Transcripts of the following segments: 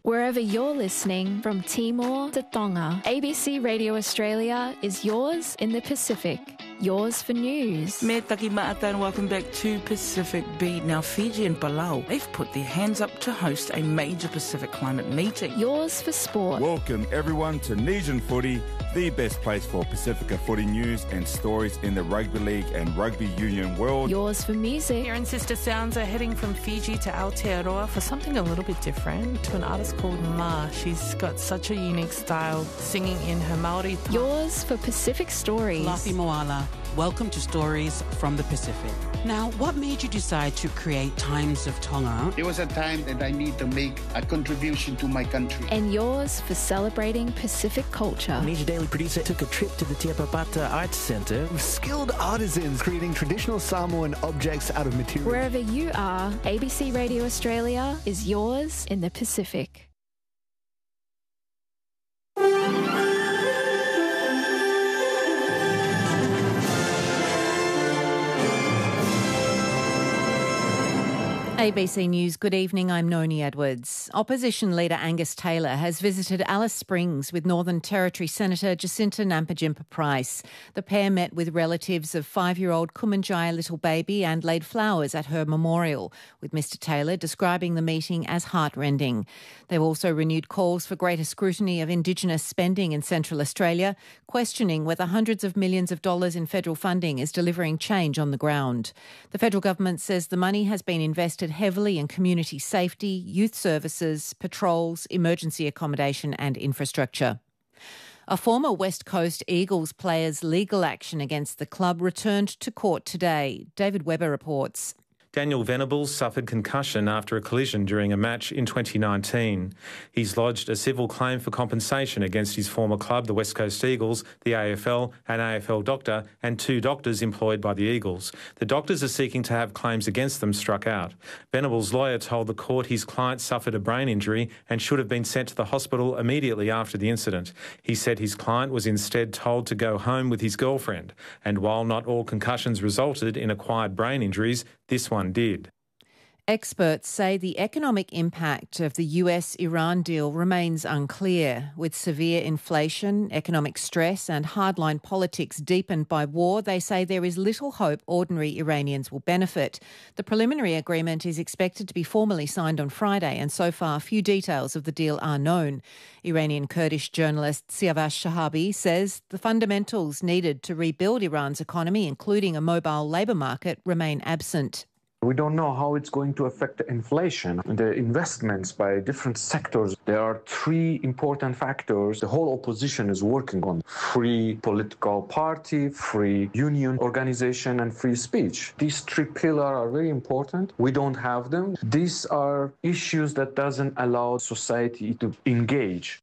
Wherever you're listening, from Timor to Tonga, ABC Radio Australia is yours in the Pacific. Yours for news. Me taki maata and welcome back to Pacific Beat. Now, Fiji and Palau, they've put their hands up to host a major Pacific climate meeting. Yours for sport. Welcome everyone to Nesian Footy, the best place for Pacifica footy news and stories in the rugby league and rugby union world. Yours for music. Here and Sister Sounds are heading from Fiji to Aotearoa for something a little bit different, to an artist called Ma. She's got such a unique style, singing in her Māori tongue. Yours for Pacific stories. Lafi Moala. Welcome to Stories from the Pacific. Now, what made you decide to create Times of Tonga? There was a time that I need to make a contribution to my country. And yours for celebrating Pacific culture. Media Daily producer took a trip to the Te Apapata Arts Centre with skilled artisans creating traditional Samoan objects out of materials. Wherever you are, ABC Radio Australia is yours in the Pacific. ABC News, good evening, I'm Noni Edwards. Opposition leader Angus Taylor has visited Alice Springs with Northern Territory Senator Jacinta Nampijinpa Price. The pair met with relatives of 5-year-old Kumanjaya little baby and laid flowers at her memorial, with Mr Taylor describing the meeting as heartrending. They've also renewed calls for greater scrutiny of Indigenous spending in Central Australia, questioning whether hundreds of millions of dollars in federal funding is delivering change on the ground. The federal government says the money has been invested heavily in community safety, youth services, patrols, emergency accommodation and infrastructure. A former West Coast Eagles player's legal action against the club returned to court today. David Webber reports. Daniel Venables suffered concussion after a collision during a match in 2019. He's lodged a civil claim for compensation against his former club, the West Coast Eagles, the AFL, an AFL doctor and 2 doctors employed by the Eagles. The doctors are seeking to have claims against them struck out. Venables' lawyer told the court his client suffered a brain injury and should have been sent to the hospital immediately after the incident. He said his client was instead told to go home with his girlfriend, and while not all concussions resulted in acquired brain injuries, this one did. Experts say the economic impact of the US-Iran deal remains unclear. With severe inflation, economic stress and hardline politics deepened by war, they say there is little hope ordinary Iranians will benefit. The preliminary agreement is expected to be formally signed on Friday, and so far few details of the deal are known. Iranian Kurdish journalist Siavash Shahabi says the fundamentals needed to rebuild Iran's economy, including a mobile labour market, remain absent. We don't know how it's going to affect the inflation, the investments by different sectors. There are 3 important factors the whole opposition is working on: free political party, free union organization, and free speech. These 3 pillars are very important. We don't have them. These are issues that doesn't allow society to engage.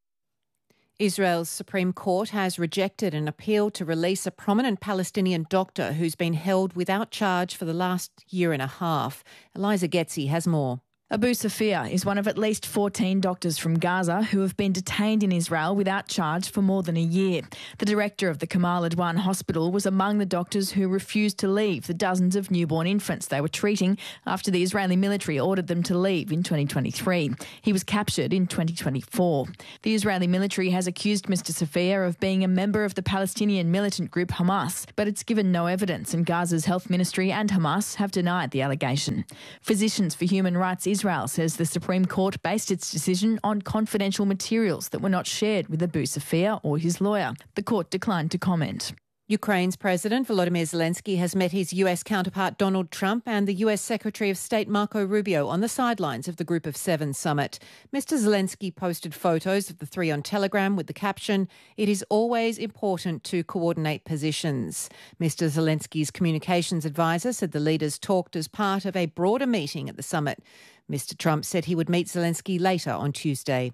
Israel's Supreme Court has rejected an appeal to release a prominent Palestinian doctor who's been held without charge for the last year and a half. Eliza Getzi has more. Abu Safia is one of at least 14 doctors from Gaza who have been detained in Israel without charge for more than a year. The director of the Kamal Adwan Hospital was among the doctors who refused to leave the dozens of newborn infants they were treating after the Israeli military ordered them to leave in 2023. He was captured in 2024. The Israeli military has accused Mr Safia of being a member of the Palestinian militant group Hamas, but it's given no evidence, and Gaza's health ministry and Hamas have denied the allegation. Physicians for Human Rights Israel says the Supreme Court based its decision on confidential materials that were not shared with Abu Safia or his lawyer. The court declined to comment. Ukraine's President Volodymyr Zelensky has met his US counterpart Donald Trump and the US Secretary of State Marco Rubio on the sidelines of the Group of 7 summit. Mr Zelensky posted photos of the 3 on Telegram with the caption, "It is always important to coordinate positions." Mr Zelensky's communications advisor said the leaders talked as part of a broader meeting at the summit. Mr Trump said he would meet Zelensky later on Tuesday.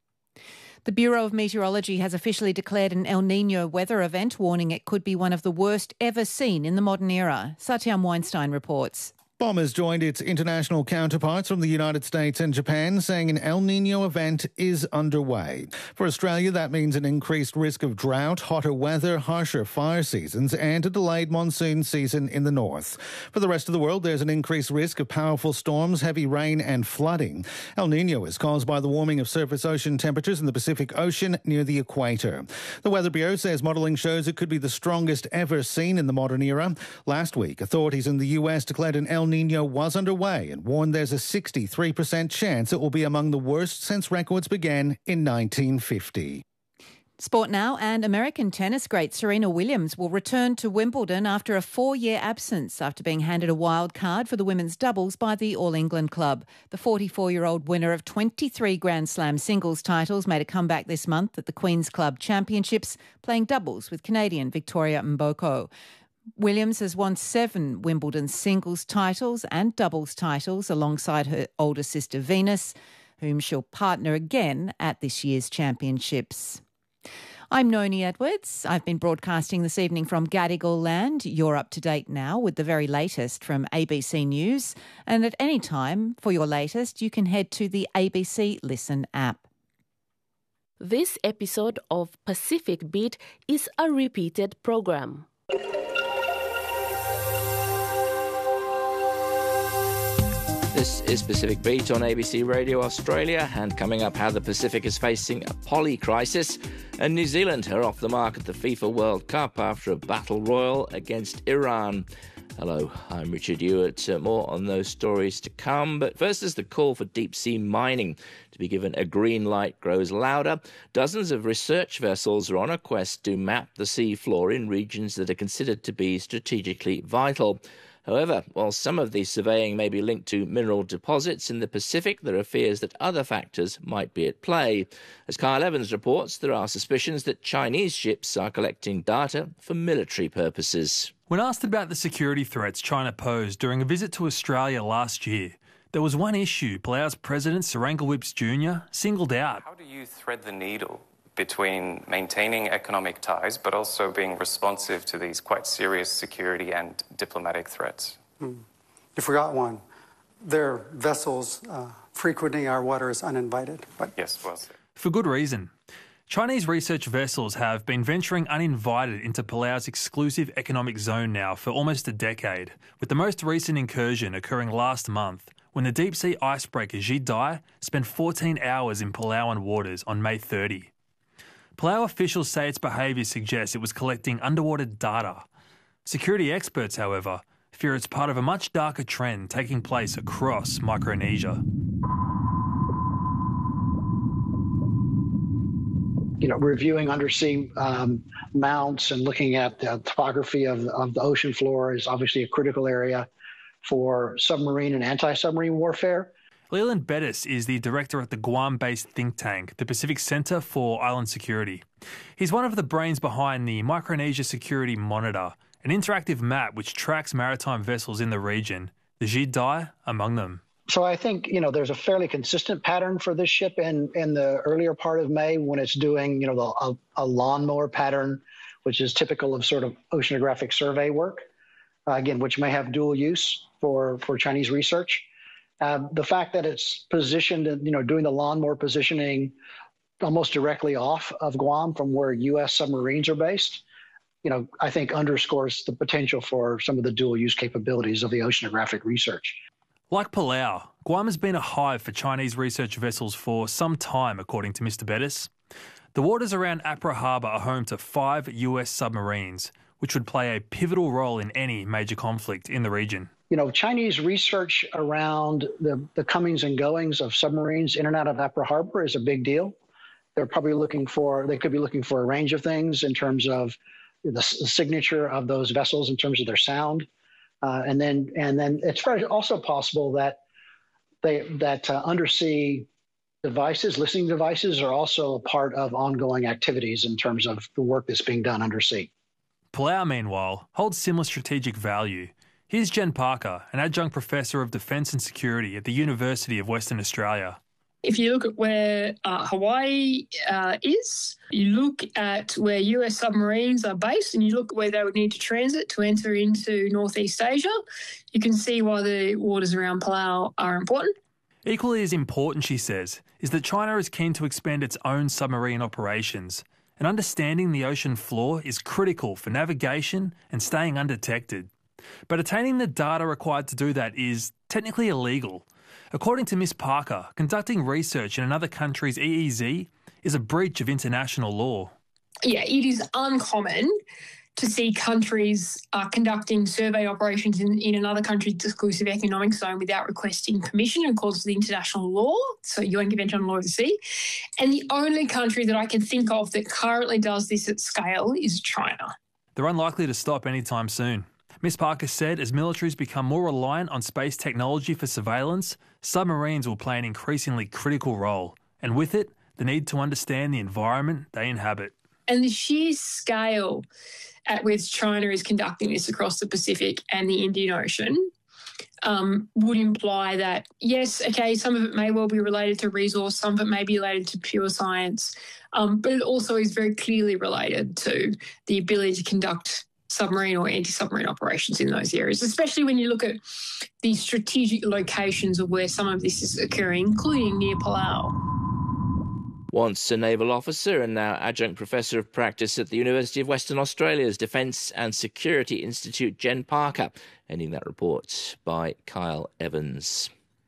The Bureau of Meteorology has officially declared an El Niño weather event, warning it could be one of the worst ever seen in the modern era. Satyam Weinstein reports. BOM has joined its international counterparts from the United States and Japan, saying an El Niño event is underway. For Australia, that means an increased risk of drought, hotter weather, harsher fire seasons, and a delayed monsoon season in the north. For the rest of the world, there's an increased risk of powerful storms, heavy rain, and flooding. El Niño is caused by the warming of surface ocean temperatures in the Pacific Ocean near the equator. The Weather Bureau says modelling shows it could be the strongest ever seen in the modern era. Last week, authorities in the US declared an El Niño was underway and warned there's a 63% chance it will be among the worst since records began in 1950. Sport now, and American tennis great Serena Williams will return to Wimbledon after a 4-year absence after being handed a wild card for the women's doubles by the All England club. The 44-year-old winner of 23 Grand Slam singles titles made a comeback this month at the Queen's Club Championships, playing doubles with Canadian Victoria Mboko. Williams has won 7 Wimbledon singles titles and doubles titles alongside her older sister Venus, whom she'll partner again at this year's championships. I'm Noni Edwards. I've been broadcasting this evening from Gadigal land. You're up to date now with the very latest from ABC News. And at any time for your latest, you can head to the ABC Listen app. This episode of Pacific Beat is a repeated program. This is Pacific Beat on ABC Radio Australia, and coming up, how the Pacific is facing a poly crisis, and New Zealand are off the mark at the FIFA World Cup after a battle royal against Iran. Hello, I'm Richard Ewart. More on those stories to come, but first is the call for deep-sea mining to be given a green light grows louder. Dozens of research vessels are on a quest to map the sea floor in regions that are considered to be strategically vital. However, while some of the surveying may be linked to mineral deposits in the Pacific, there are fears that other factors might be at play. As Kyle Evans reports, there are suspicions that Chinese ships are collecting data for military purposes. When asked about the security threats China posed during a visit to Australia last year, there was one issue Palau's President Serangoon Wipps Jr. singled out. How do you thread the needle between maintaining economic ties but also being responsive to these quite serious security and diplomatic threats? You forgot one. There are vessels frequenting our waters uninvited. Yes, well said. For good reason. Chinese research vessels have been venturing uninvited into Palau's exclusive economic zone now for almost a decade, with the most recent incursion occurring last month when the deep-sea icebreaker Zhi Dai spent 14 hours in Palauan waters on May 30. Palau officials say its behaviour suggests it was collecting underwater data. Security experts, however, fear it's part of a much darker trend taking place across Micronesia. Reviewing undersea mounts and looking at the topography of the ocean floor is obviously a critical area for submarine and anti-submarine warfare. Leland Bettis is the director at the Guam-based think tank, the Pacific Centre for Island Security. He's one of the brains behind the Micronesia Security Monitor, an interactive map which tracks maritime vessels in the region, the Zhi Dai among them. So I think, there's a fairly consistent pattern for this ship in the earlier part of May when it's doing, a lawnmower pattern, which is typical of sort of oceanographic survey work, again, which may have dual use for Chinese research. The fact that it's positioned, doing the lawnmower positioning almost directly off of Guam from where U.S. submarines are based, I think underscores the potential for some of the dual use capabilities of the oceanographic research. Like Palau, Guam has been a hive for Chinese research vessels for some time, according to Mr. Bettis. The waters around Apra Harbour are home to 5 US submarines, which would play a pivotal role in any major conflict in the region. Chinese research around the comings and goings of submarines in and out of Apra Harbor is a big deal. They could be looking for a range of things in terms of the signature of those vessels, in terms of their sound. And then it's very also possible that undersea devices, listening devices, are also a part of ongoing activities in terms of the work that's being done undersea. Palau, meanwhile, holds similar strategic value. Here's Jen Parker, an adjunct professor of defence and security at the University of Western Australia. If you look at where Hawaii is, you look at where US submarines are based, and you look at where they would need to transit to enter into Northeast Asia, you can see why the waters around Palau are important. Equally as important, she says, is that China is keen to expand its own submarine operations, and understanding the ocean floor is critical for navigation and staying undetected. But attaining the data required to do that is technically illegal. According to Ms. Parker, conducting research in another country's EEZ is a breach of international law. Yeah, it is uncommon to see countries conducting survey operations in another country's exclusive economic zone without requesting permission in accordance with international law, so UN Convention on Law of the Sea. And the only country that I can think of that currently does this at scale is China. They're unlikely to stop anytime soon. Ms. Parker said as militaries become more reliant on space technology for surveillance, submarines will play an increasingly critical role, and with it, the need to understand the environment they inhabit. And the sheer scale at which China is conducting this across the Pacific and the Indian Ocean would imply that, yes, okay, some of it may well be related to resource, some of it may be related to pure science, but it also is very clearly related to the ability to conduct submarine or anti-submarine operations in those areas, especially when you look at the strategic locations of where some of this is occurring, including near Palau. Once a naval officer and now adjunct professor of practice at the University of Western Australia's Defence and Security Institute, Jen Parker, ending that report by Kyle Evans.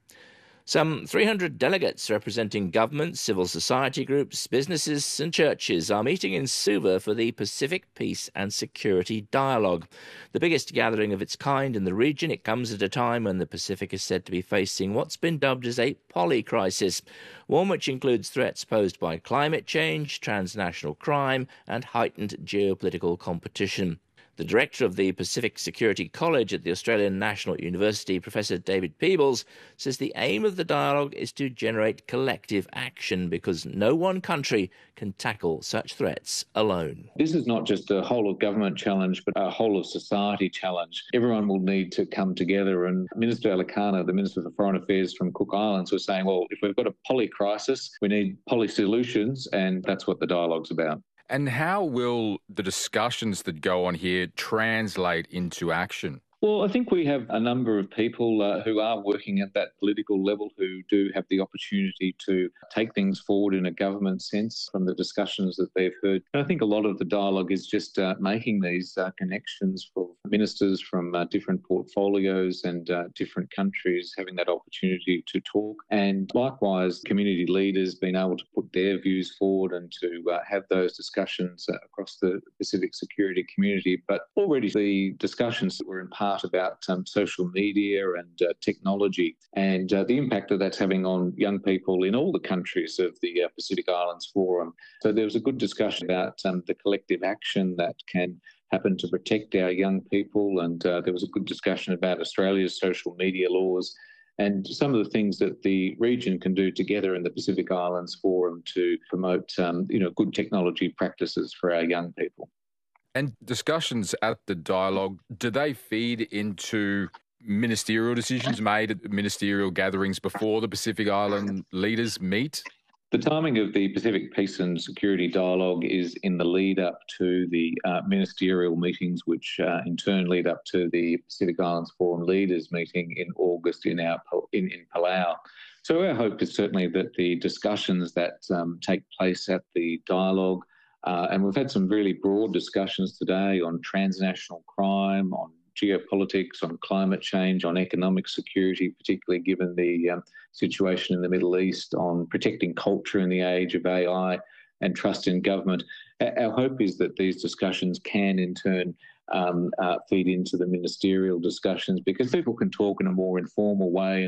Some 300 delegates representing governments, civil society groups, businesses and churches are meeting in Suva for the Pacific Peace and Security Dialogue. The biggest gathering of its kind in the region, it comes at a time when the Pacific is said to be facing what's been dubbed as a polycrisis, one which includes threats posed by climate change, transnational crime and heightened geopolitical competition. The director of the Pacific Security College at the Australian National University, Professor David Peebles, says the aim of the dialogue is to generate collective action because no one country can tackle such threats alone. This is not just a whole of government challenge, but a whole of society challenge. Everyone will need to come together. And Minister Alicana, the Minister for Foreign Affairs from Cook Islands, was saying, well, if we've got a poly crisis, we need poly solutions, and that's what the dialogue's about. And how will the discussions that go on here translate into action? Well, I think we have a number of people who are working at that political level who do have the opportunity to take things forward in a government sense from the discussions that they've heard. And I think a lot of the dialogue is just making these connections for ministers from different portfolios and different countries having that opportunity to talk. And likewise, community leaders being able to put their views forward and to have those discussions across the Pacific security community. But already the discussions that were in part about social media and technology and the impact that that's having on young people in all the countries of the Pacific Islands Forum. So there was a good discussion about the collective action that can happen to protect our young people, and there was a good discussion about Australia's social media laws and some of the things that the region can do together in the Pacific Islands Forum to promote good technology practices for our young people. And discussions at the dialogue, do they feed into ministerial decisions made at ministerial gatherings before the Pacific Island leaders meet? The timing of the Pacific Peace and Security Dialogue is in the lead up to the ministerial meetings, which in turn lead up to the Pacific Islands Forum Leaders meeting in August in Palau. So our hope is certainly that the discussions that take place at the dialogue, and we've had some really broad discussions today on transnational crime, on geopolitics, on climate change, on economic security, particularly given the situation in the Middle East, on protecting culture in the age of AI and trust in government. Our hope is that these discussions can in turn feed into the ministerial discussions because people can talk in a more informal way